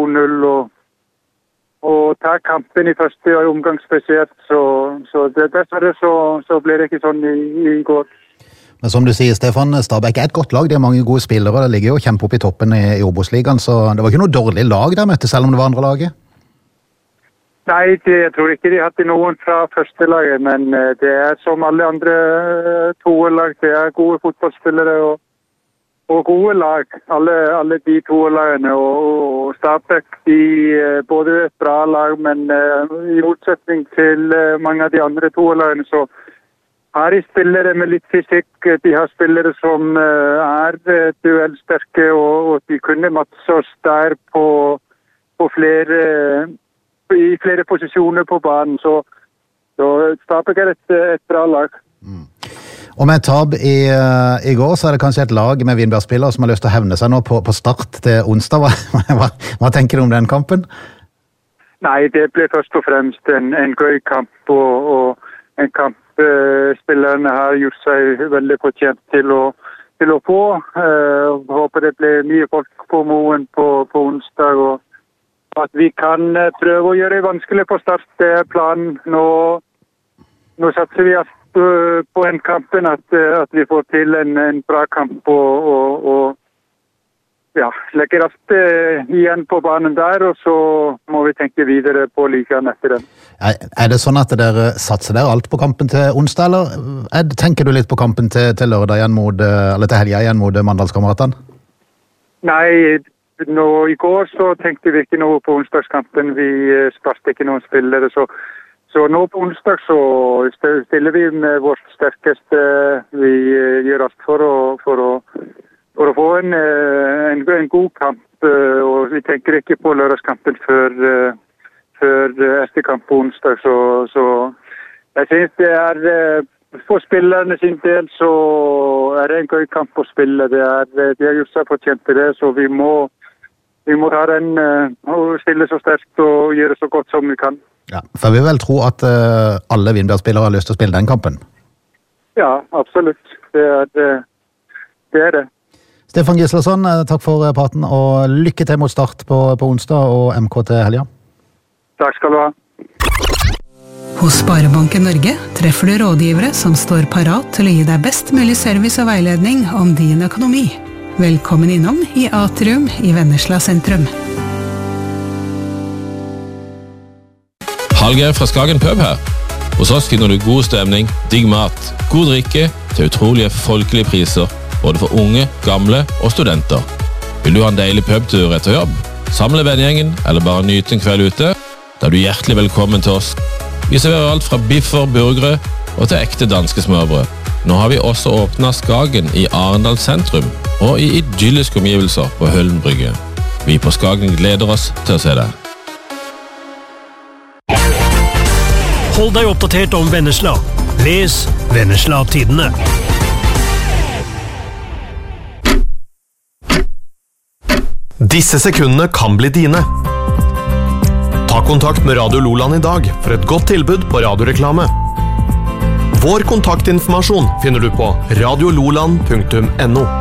2-0 og ta kampen I første omgang spesielt, så dessverre så ble det ikke sånn I går. Men som du sier, Stefan, Stabæk et godt lag, det mange gode spillere, det ligger jo kjempe opp I toppen I Obos-ligaen, så det var ikke noe dårlig lag der møtte, selv om det var andre laget? Nei, jeg tror ikke de hadde noen fra første laget, men det som alle andre toerlag, det gode fotballspillere og gode lag, alle de toerlagene, og Stabæk, de både et bra lag, men I motsetning til mange av de andre toerlagene, så har de spillere med litt fysikk, de har spillere som duellsterke, og de kunne matche oss der I flere posisjoner på banen, så Stabæk et bra lag. Og med tap I går, så det kanskje et lag med Vindbjørn-spillere som har lyst til å hevne seg nå på start til onsdag. Hva tenker du om den kampen? Nei, det ble først og fremst en gøy kamp, og en kamp spillerne har gjort seg veldig fortjent til å få. Håper det blir mye folk på Moen på onsdag, og at vi kan prøve å gjøre det vanskelig på start. Det planen. Nå satser vi på en kampen at vi får til en bra kamp og legger alt igjen på banen der, og så må vi tenke videre på ligaen etter den. Det sånn at dere satser dere alt på kampen til onsdag, eller tenker du litt på kampen til lørdag igjen eller til helga igjen mot Mandalskameratene? Nei, I går så tenkte vi ikke noe på onsdagskampen. Vi sparte ikke noen spillere, så nå på onsdag så stiller vi med vårt sterkeste. Vi gjør alt for å få en god kamp, og vi tenker ikke på lørdagskampen før etter kamp på onsdag. Så jeg synes det for spillerne sin del så det en gøy kamp å spille. De har gjort seg fortjent til det, så vi må ta den og stille så sterkt og gjøre så godt som vi kan. Ja, for vi vel tro at alle Vindbjørn-spillere har lyst til å spille den kampen? Ja, absolutt. Det det. Stefan Gislason, takk for praten, og lykke til mot start på onsdag og MK til helga. Takk skal du ha. Hos Sparebanken Norge treffer du rådgivere som står parat til å gi deg best mulig service og veiledning om din økonomi. Velkommen innom I Atrium I Vennesla sentrum. Hallgeir fra Skagen Pub her. Hos oss finner du god stemning, digg mat, god drikke til utrolige folkelige priser, både for unge, gamle og studenter. Vil du ha en deilig pubtur etter jobb? Samle vennegjengen eller bare nyte en kveld ute? Da du hjertelig velkommen til oss. Vi serverer alt fra biffer, burgere og til ekte danske smørbrød. Nå har vi også åpnet Skagen I Arendal sentrum og I idylliske omgivelser på Høllen brygge. Vi på Skagen gleder oss til å se deg. Hold deg oppdatert om Vennesla. Les Vennesla-tidene. Disse sekundene kan bli dine. Ta kontakt med Radio Loland I dag for et godt tilbud på radioreklame. Vår kontaktinformasjon finner du på radiololand.no.